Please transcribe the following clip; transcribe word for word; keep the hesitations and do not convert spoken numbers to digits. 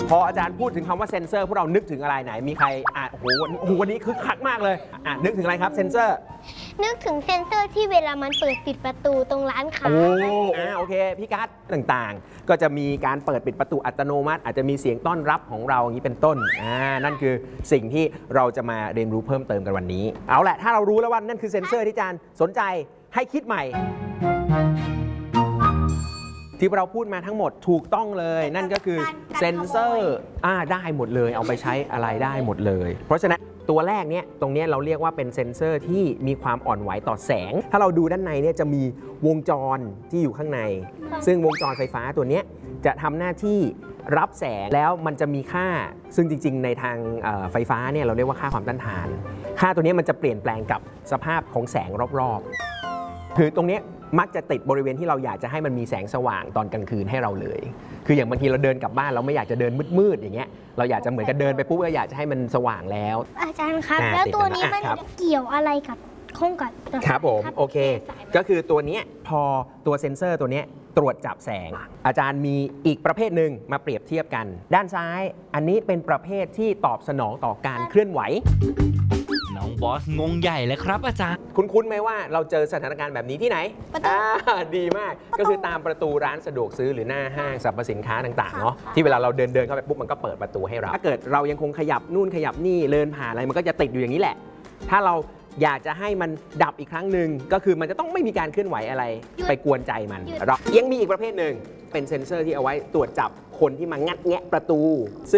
พออาจารย์พูดถึงคำว่าเซ็นเซอร์พวกเรานึกถึงอะไรไหนมีใครอ่ะโอ้โหโอ้โหวันนี้คึกคักมากเลยอ่ะนึกถึงอะไรครับเซ็นเซอร์นึกถึงเซ็นเซอร์ที่เวลามันเปิดปิดประตูตรงร้านค้าโอ้อ่าโอเคพี่กัสต่างๆก็จะมีการเปิดปิดประตูอัตโนมัติอาจจะมีเสียงต้อนรับของเราอย่างนี้เป็นต้นอ่านั่นคือสิ่งที่เราจะมาเรียนรู้เพิ่มเติมกันวันนี้เอาแหละถ้าเรารู้แล้วว่านั่นคือเซ็นเซอร์ที่อาจารย์สนใจให้คิดใหม่ที่เราพูดมาทั้งหมดถูกต้องเลยนั่นก็คือเซ็นเซอร์อ่าได้หมดเลยเอาไปใช้อะไรได้หมดเลยเพราะฉะนั้นตัวแรกเนี้ยตรงนี้เราเรียกว่าเป็นเซ็นเซอร์ที่มีความอ่อนไหวต่อแสงถ้าเราดูด้านในเนี่ยจะมีวงจรที่อยู่ข้างในซึ่งวงจรไฟฟ้าตัวนี้จะทำหน้าที่รับแสงแล้วมันจะมีค่าซึ่งจริงๆในทางไฟฟ้าเนี่ยเราเรียกว่าค่าความต้านทานค่าตัวนี้มันจะเปลี่ยนแปลงกับสภาพของแสงรอบๆคือตรงนี้มักจะติดบริเวณที่เราอยากจะให้มันมีแสงสว่างตอนกลางคืนให้เราเลยคืออย่างบางทีเราเดินกลับบ้านเราไม่อยากจะเดินมืดๆอย่างเงี้ยเราอยากจะเหมือนกับเดินไปปุ๊บเราอยากจะให้มันสว่างแล้วอาจารย์ครับแล้วตัวนี้มันเกี่ยวอะไรกับข้องกับครับผมโอเคก็คือตัวนี้พอตัวเซ็นเซอร์ตัวนี้ตรวจจับแสงอาจารย์มีอีกประเภทหนึ่งมาเปรียบเทียบกันด้านซ้ายอันนี้เป็นประเภทที่ตอบสนองต่อการเคลื่อนไหวน้องบอสงงใหญ่เลยครับอาจารย์คุ้นๆไหมว่าเราเจอสถานการณ์แบบนี้ที่ไหนอ่าดีมากก็คือตามประตูร้านสะดวกซื้อหรือหน้าห้างสรรพสินค้าต่างๆเนาะที่เวลาเราเดินเดินเข้าไปปุ๊บมันก็เปิดประตูให้เราถ้าเกิดเรายังคงขยับนู่นขยับนี่เดินผ่านอะไรมันก็จะติดอยู่อย่างนี้แหละถ้าเราอยากจะให้มันดับอีกครั้งหนึ่งก็คือมันจะต้องไม่มีการเคลื่อนไหวอะไรไปกวนใจมันเรายังมีอีกประเภทหนึ่งเป็นเซ็นเซอร์ที่เอาไว้ตรวจจับคนที่มางัดแงะประตู